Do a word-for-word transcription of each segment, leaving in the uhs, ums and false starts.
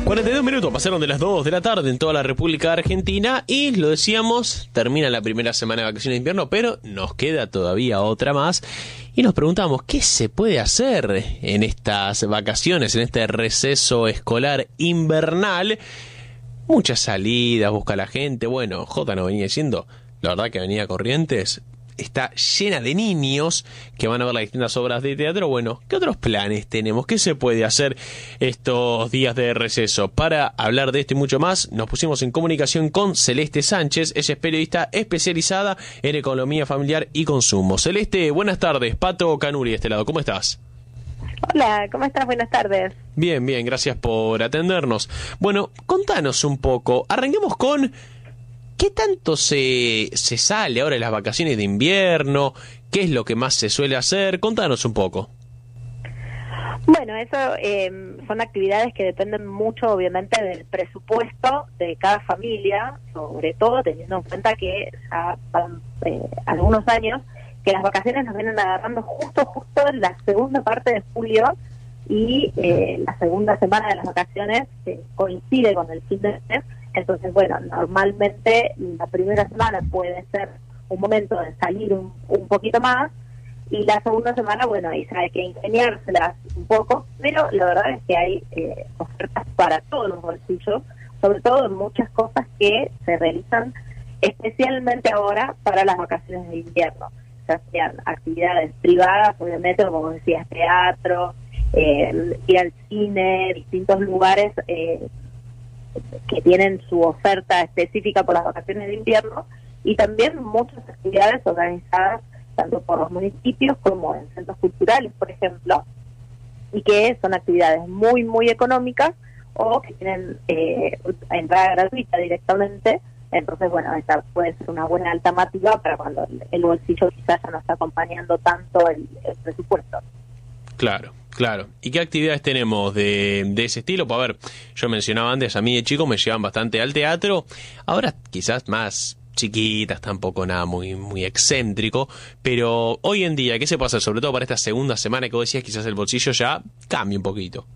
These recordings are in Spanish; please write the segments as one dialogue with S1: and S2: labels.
S1: cuarenta y dos minutos pasaron de las dos de la tarde en toda la República Argentina y lo decíamos, termina la primera semana de vacaciones de invierno, pero nos queda todavía otra más y nos preguntamos qué se puede hacer en estas vacaciones, en este receso escolar invernal. Muchas salidas, busca la gente. Bueno, Jota nos venía diciendo, la verdad que Avenida Corrientes está llena de niños que van a ver las distintas obras de teatro. Bueno, ¿qué otros planes tenemos? ¿Qué se puede hacer estos días de receso? Para hablar de esto y mucho más, nos pusimos en comunicación con Celeste Sánchez. Ella es periodista especializada en economía familiar y consumo. Celeste, buenas tardes. Pato Canuri de este lado, ¿cómo estás?
S2: Hola, ¿cómo estás? Buenas tardes.
S1: Bien, bien, gracias por atendernos. Bueno, contanos un poco. Arranquemos con... ¿Qué tanto se, se sale ahora en las vacaciones de invierno? ¿Qué es lo que más se suele hacer? Contanos un poco.
S2: Bueno, eso eh, son actividades que dependen mucho, obviamente, del presupuesto de cada familia, sobre todo teniendo en cuenta que ya van eh, algunos años que las vacaciones nos vienen agarrando justo, justo en la segunda parte de julio y eh, la segunda semana de las vacaciones eh, coincide con el fin de mes. Entonces, bueno, normalmente la primera semana puede ser un momento de salir un, un poquito más y la segunda semana, bueno, ahí hay que ingeniárselas un poco, pero la verdad es que hay eh, ofertas para todos los bolsillos, sobre todo en muchas cosas que se realizan especialmente ahora para las vacaciones de invierno, ya sean actividades privadas, obviamente, como decías, teatro, eh, ir al cine, distintos lugares eh, que tienen su oferta específica por las vacaciones de invierno y también muchas actividades organizadas tanto por los municipios como en centros culturales, por ejemplo, y que son actividades muy, muy económicas o que tienen eh, entrada gratuita directamente. Entonces, bueno, esta puede ser una buena alternativa para cuando el, el bolsillo quizás ya no está acompañando tanto el, el presupuesto.
S1: Claro. Claro. ¿Y qué actividades tenemos de, de ese estilo? Pues a ver, yo mencionaba antes, a mí de chico me llevan bastante al teatro, ahora quizás más chiquitas, tampoco nada muy muy excéntrico, pero hoy en día, ¿qué se pasa? Sobre todo para esta segunda semana que vos decías, quizás el bolsillo ya cambie un poquito.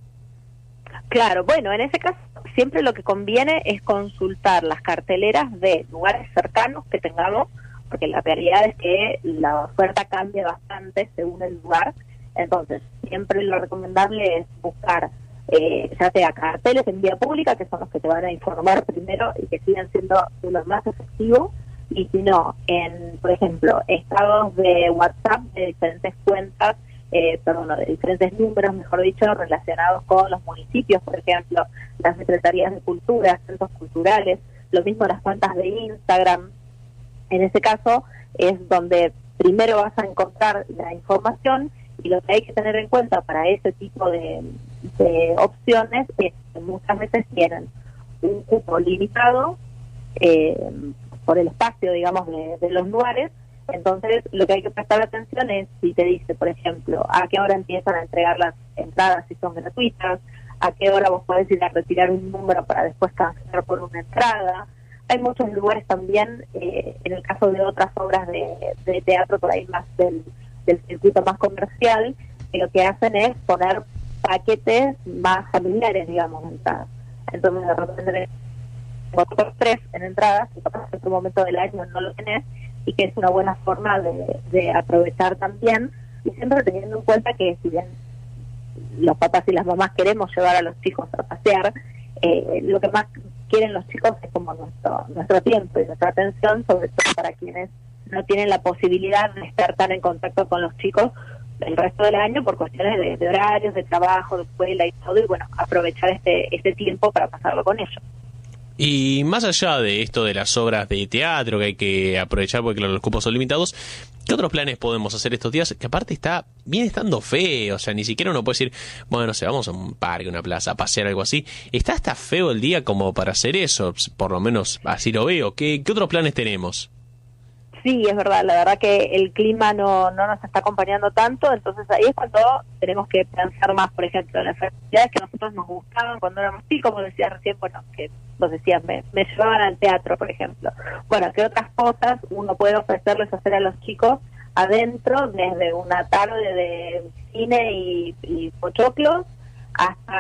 S2: Claro, bueno, en ese caso siempre lo que conviene es consultar las carteleras de lugares cercanos que tengamos, porque la realidad es que la oferta cambia bastante según el lugar. Entonces, siempre lo recomendable es buscar, eh, ya sea carteles en vía pública, que son los que te van a informar primero y que siguen siendo los más efectivos, y si no, en, por ejemplo, estados de WhatsApp de diferentes cuentas, eh, perdón, de diferentes números, mejor dicho, relacionados con los municipios, por ejemplo, las secretarías de cultura, centros culturales, lo mismo las cuentas de Instagram. En ese caso es donde primero vas a encontrar la información. Y lo que hay que tener en cuenta para ese tipo de, de opciones es que muchas veces tienen un cupo limitado eh, por el espacio, digamos, de, de los lugares. Entonces, lo que hay que prestar atención es si te dice, por ejemplo, a qué hora empiezan a entregar las entradas si son gratuitas, a qué hora vos podés ir a retirar un número para después cancelar por una entrada. Hay muchos lugares también, eh, en el caso de otras obras de, de teatro, por ahí más del... del circuito más comercial, que lo que hacen es poner paquetes más familiares, digamos, en entradas. Entonces, de repente tenés otros tres en entradas, y capaz en otro momento del año no lo tenés, y que es una buena forma de, de aprovechar también, y siempre teniendo en cuenta que si bien los papás y las mamás queremos llevar a los chicos a pasear, eh, lo que más quieren los chicos es como nuestro, nuestro tiempo y nuestra atención, sobre todo para quienes no tienen la posibilidad de estar tan en contacto con los chicos el resto del año por cuestiones de, de horarios, de trabajo, de escuela y todo, y bueno, aprovechar este este tiempo para pasarlo con ellos.
S1: Y más allá de esto de las obras de teatro que hay que aprovechar porque los cupos son limitados, ¿qué otros planes podemos hacer estos días? Que aparte está bien estando feo, o sea, ni siquiera uno puede decir, bueno, no sé, vamos a un parque, una plaza, a pasear, algo así. Está hasta feo el día como para hacer eso, por lo menos así lo veo. ¿Qué, qué otros planes tenemos?
S2: Sí, es verdad, la verdad que el clima no, no nos está acompañando tanto, entonces ahí es cuando tenemos que pensar más, por ejemplo, en las actividades que a nosotros nos gustaban cuando éramos chicos, como decías recién, bueno, que vos decías, me, me llevaban al teatro, por ejemplo. Bueno, ¿qué otras cosas uno puede ofrecerles hacer a los chicos adentro, desde una tarde de cine y, y pochoclos hasta